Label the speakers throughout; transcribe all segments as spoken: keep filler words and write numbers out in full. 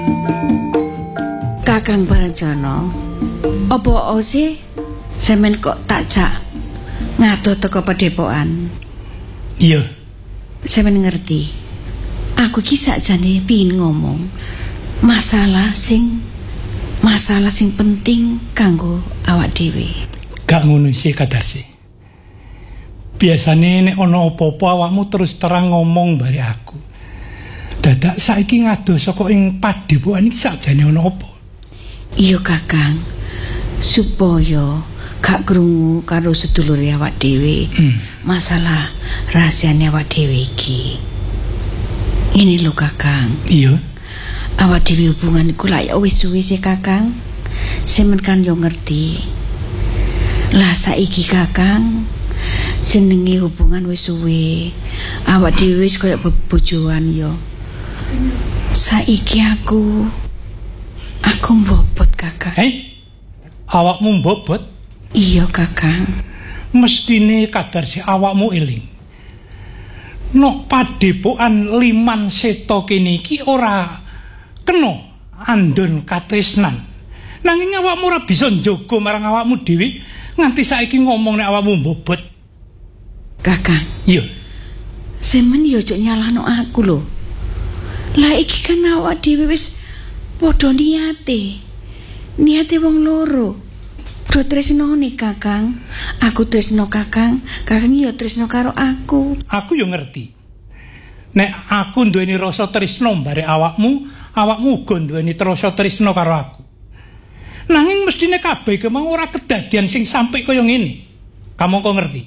Speaker 1: Kakang Baranjana, apa sih semen kok takjak ngadoh teko padepokan?
Speaker 2: Iya.
Speaker 1: Semen ngerti. Aku ki sakjane pengin ngomong masalah sing masalah sing penting kanggo awak dhewe.
Speaker 2: Gak ngono sih Kadarsi. Biasane nek ana apa-apa awakmu terus terang ngomong bare aku. Dadak saiki ngadoh saka ing padepokan iki sakjane ana apa?
Speaker 1: Iya Kakang. Supaya gak krungu karo sedulur awak dhewe. Hmm. Masalah rahasiane awak dhewe iki. Ini lho Kakang.
Speaker 2: Iya.
Speaker 1: Awak dhewe hubungan iku lak wis suwe sih Kakang. Semen kan yo ngerti. Lah saiki Kakang jenenge hubungan wis suwe. Awak dhewe wis koyo bebojoan yo. Saiki aku aku mbobot Kakang.
Speaker 2: Hei? Awakmu mbobot?
Speaker 1: Iya Kakang.
Speaker 2: Mestine Kadarsi awakmu eling. Nok padepokan Liman Seta kene iki ora kena andon katresnan. Nanging awakmu ora bisa njogo marang awakmu dhewe nganti saiki ngomong nek awakmu mbobot.
Speaker 1: Kakang.
Speaker 2: Iya.
Speaker 1: Semen yo ojo nyalahno aku lho. Lah iki kan awak dhewe wis padha niate. Niate wong loro. Do tresnone Kakang. Aku tresno Kakang, Kakang yo tresno karo aku.
Speaker 2: Aku yo ngerti. Nek aku duweni rasa tresno bare awakmu, awakmu uga duweni rasa tresno karo aku. Nanging mestine kabeh iki mau ora kedadian sing sampe kaya ngene. Kamu kok ngerti?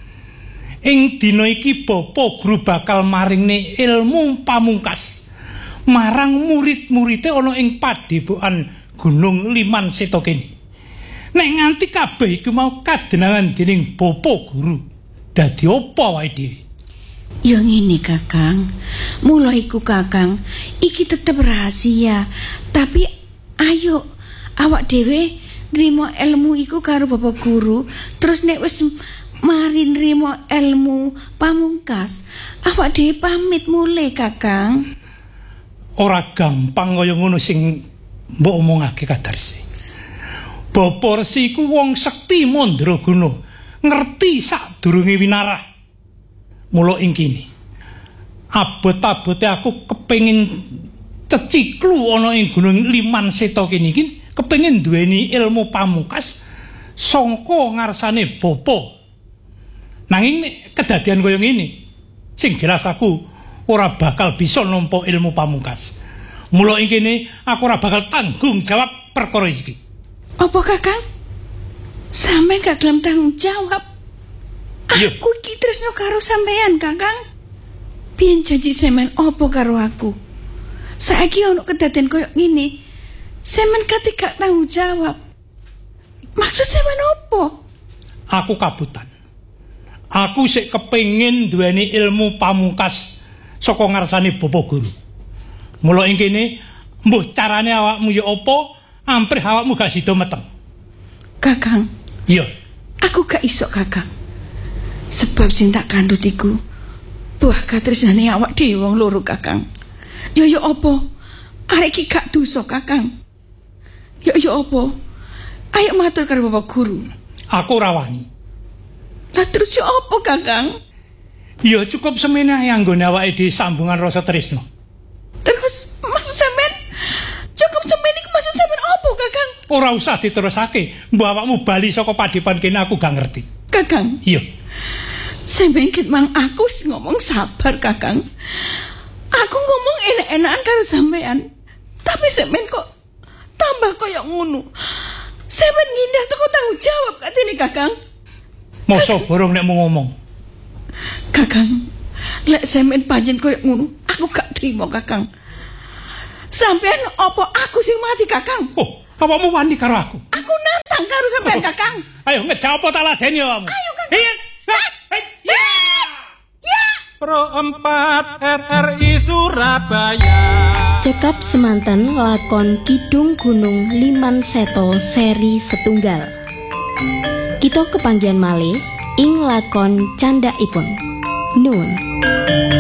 Speaker 2: Ing dina iki Bapa Guru bakal maringne ilmu pamungkas marang murid-muride ana ing padepokan Gunung Liman Seta kene. Nek nganti kabeh iku mau kadenangan dening Bapa Guru, dadi apa wae dhewe?
Speaker 1: Ya ngene Kakang. Mula iku Kakang, iki tetep rahasia. Tapi ayo awak dhewe nrimo ilmu iku karo Bapak Guru, terus nek wis mari nrimo ilmu pamungkas, awak dhewe pamit mulih Kakang.
Speaker 2: Ora gampang kaya ngono sing mbok omongake Kadarsi. Bapa Resi ku wong sekti mandraguna, ngerti sadurunge winarah. Mula ing kene abot-abote aku kepengin ceciklu ana ing Gunung Liman Seta kene iki, kepengin duweni ilmu pamungkas sangka ngarsane bapa. Nanging nek kedadian kaya ngene, sing jelas aku ora bakal bisa nampa ilmu pamungkas. Mula ing kene aku ora bakal tanggung jawab perkara iki.
Speaker 1: Apa Kakang? Sampeyan gak gelem tanggung jawab?
Speaker 2: Iya.
Speaker 1: Aku iki tresno karo sampeyan, Kakang. Piyen janji semen apa karo aku? Saiki ono kedadian koyo ngene. Semen kate gak tanggung jawab. Maksud semen apa?
Speaker 2: Aku kabutan. Aku sik kepengin duweni ilmu pamungkas saka ngarsane Bapak Guru. Mula ing kene mbuh carane awakmu ya apa? Amprih awakmu gak sida meteng.
Speaker 1: Kakang.
Speaker 2: Iya.
Speaker 1: Aku gak iso Kakang. Sebab sing tak kandhut iku buah katresnane awak dhewe wong loro Kakang. Ya ya apa? Arek iki gak dosa Kakang. Ya ya apa? Ayo matur karo Bapak Guru.
Speaker 2: Aku ora wani.
Speaker 1: Lah terus ya apa Kakang?
Speaker 2: Ya cukup semene ae anggone awake dhewe sambungan rasa tresno.
Speaker 1: Terus maksud sampean cukup semene iku maksud sampean apa Kakang?
Speaker 2: Ora usah diterusake. Mbok awakmu bali saka padepokan kene aku gak ngerti.
Speaker 1: Kakang.
Speaker 2: Iya.
Speaker 1: Sampeyan ket mang aku ngomong sabar Kakang. Aku ngomong enak-enakan karo sampean. Tapi sampean kok tambah koyo ngono. Sampeyan ngindar teko tanggung jawab katene Kakang.
Speaker 2: Mosok borong nek mau ngomong.
Speaker 1: Kakang, lek sampeyan pancen koyo ngono, aku gak trimo Kakang. Sampeyan apa aku sing mati Kakang?
Speaker 2: Oh, awakmu wani karo aku.
Speaker 1: Aku nantang karo sampeyan
Speaker 2: oh.
Speaker 1: Kakang.
Speaker 2: Ayo ngejawab apa tak ladeni awakmu.
Speaker 1: Ayo Kakang.
Speaker 2: Iya.
Speaker 1: Ya. Ya.
Speaker 3: Pro empat R R I Surabaya.
Speaker 4: Cekap semanten lakon Kidung Gunung Liman Seta seri setunggal. Kita kepanggihan malih ing lakon candhaipun. Nuwun.